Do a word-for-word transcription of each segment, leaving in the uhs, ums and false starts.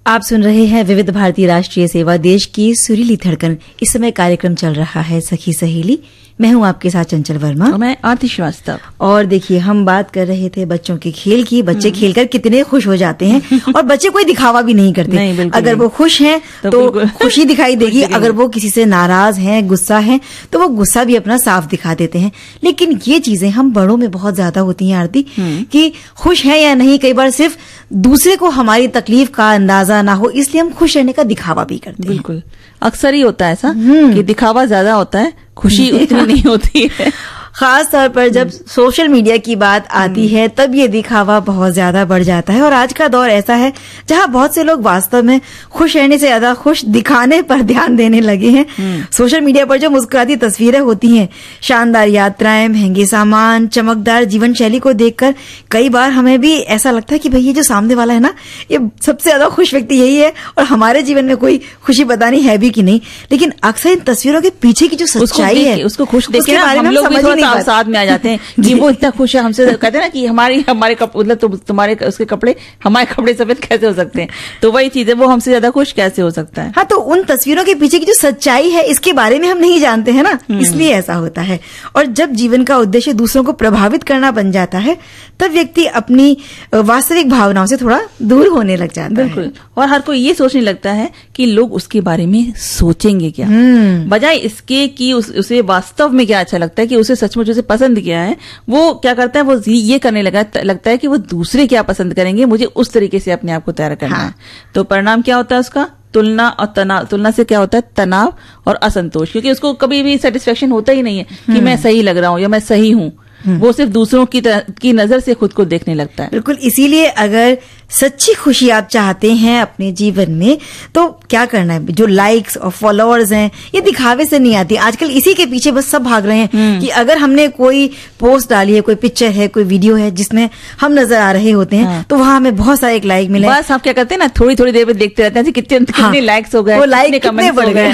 आप सुन रहे हैं विविध भारतीय राष्ट्रीय सेवा, देश की सुरीली धड़कन। इस समय कार्यक्रम चल रहा है सखी सहेली। मैं हूं आपके साथ चंचल वर्मा और मैं आरती श्रीवास्तव। और देखिए, हम बात कर रहे थे बच्चों के खेल की। बच्चे खेलकर कितने खुश हो जाते हैं और बच्चे कोई दिखावा भी नहीं करते। नहीं, अगर नहीं। वो खुश हैं तो, तो खुशी दिखाई देगी, अगर वो किसी से नाराज हैं, गुस्सा हैं, तो वो गुस्सा भी अपना साफ दिखा देते हैं। लेकिन ये चीजें हम बड़ों में बहुत ज्यादा होती हैं आरती, कि खुश हैं या नहीं, कई बार सिर्फ दूसरे को हमारी तकलीफ का अंदाजा ना हो इसलिए हम खुश रहने का दिखावा भी करते हैं। बिल्कुल, अक्सर ही होता है ऐसा कि दिखावा ज्यादा होता है, खुशी उतनी नहीं होती है। खास तौर पर जब सोशल मीडिया की बात आती है तब ये दिखावा बहुत ज्यादा बढ़ जाता है। और आज का दौर ऐसा है जहां बहुत से लोग वास्तव में खुश रहने से ज्यादा खुश दिखाने पर ध्यान देने लगे हैं। सोशल मीडिया पर जो मुस्कुराती तस्वीरें होती हैं, शानदार यात्राएं, महंगे सामान, चमकदार जीवन शैली को देखकर कई बार हमें भी ऐसा लगता है कि भाई ये जो सामने वाला है ना, ये सबसे ज्यादा खुश व्यक्ति यही है और हमारे जीवन में कोई खुशी बतानी है भी कि नहीं। लेकिन अक्सर इन तस्वीरों के पीछे की जो सच्चाई है, उसको खुश देख के हम लोग भी थोड़ा साथ में आ जाते हैं कि वो इतना खुश है हमसे। कहते हैं ना कि हमारी हमारे मतलब तो तुम्हारे उसके कपड़े हमारे कपड़े सफेद कैसे हो सकते हैं, तो वही चीज है, वो हमसे ज्यादा खुश कैसे हो सकता है। हाँ, तो उन तस्वीरों के पीछे की जो सच्चाई है इसके बारे में हम नहीं जानते हैं ना, इसलिए ऐसा होता है। और जब जीवन का उद्देश्य दूसरों को प्रभावित करना बन जाता है तब व्यक्ति अपनी वास्तविक भावनाओं से थोड़ा दूर होने लग जाता है। बिल्कुल, और हर कोई ये सोचने लगता है कि लोग उसके बारे में सोचेंगे क्या, बजाय इसके कि उस, उसे वास्तव में क्या अच्छा लगता है, कि उसे सचमुच उसे पसंद किया है। वो क्या करता है, वो ये करने लगा लगता है कि वो दूसरे क्या पसंद करेंगे, मुझे उस तरीके से अपने आप को तैयार करना है। तो परिणाम क्या होता है उसका? तुलना और तनाव। तुलना से क्या होता है? तनाव और असंतोष, क्योंकि उसको कभी भी सेटिस्फेक्शन होता ही नहीं है कि मैं सही लग रहा हूं या मैं सही हूं। वो सिर्फ दूसरों की की नजर से खुद को देखने लगता है। बिल्कुल, इसीलिए अगर सच्ची खुशी आप चाहते हैं अपने जीवन में तो क्या करना है? जो लाइक्स और फॉलोअर्स हैं ये दिखावे से नहीं आती। आजकल इसी के पीछे बस सब भाग रहे हैं कि अगर हमने कोई पोस्ट डाली है, कोई पिक्चर है, कोई वीडियो है जिसमें हम नजर आ रहे होते हैं, हाँ। तो वहां हमें बहुत सारे लाइक मिले। बस आप क्या करते हैं ना, थोड़ी थोड़ी देर में देखते रहते हैं कितने कितने लाइक्स हो गए, वो लाइक कितने बढ़ गए,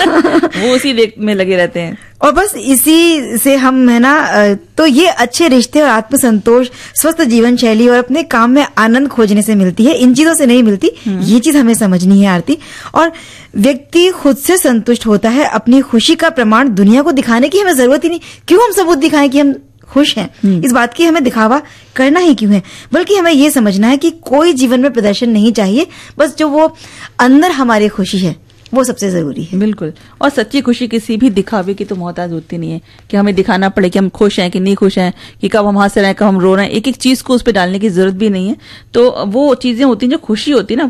वो उसी देख में लगे रहते हैं। और बस इसी से हम है ना, तो ये अच्छे रिश्ते और आत्मसंतोष, स्वस्थ जीवन शैली और अपने काम में आनंद खोजने से मिलती है, इन चीजों से नहीं मिलती। ये चीज हमें समझनी है आरती। और व्यक्ति खुद से संतुष्ट होता है। अपनी खुशी का प्रमाण दुनिया को दिखाने की हमें जरूरत ही नहीं। क्यों हम सबूत दिखाएं कि हम खुश हैं? इस बात की हमें दिखावा करना ही क्यों है? बल्कि हमें ये समझना है कि कोई जीवन में प्रदर्शन नहीं चाहिए, बस जो वो अंदर हमारी खुशी है वो सबसे जरूरी है। बिल्कुल, और सच्ची खुशी किसी भी दिखावे की तो मोहताज होती नहीं है कि हमें दिखाना पड़े कि हम खुश हैं कि नहीं खुश हैं, कि कब हम हंस रहे हैं, कब हम रो रहे हैं। एक एक चीज को उस पर डालने की जरूरत भी नहीं है। तो वो चीजें होती हैं जो खुशी होती है ना,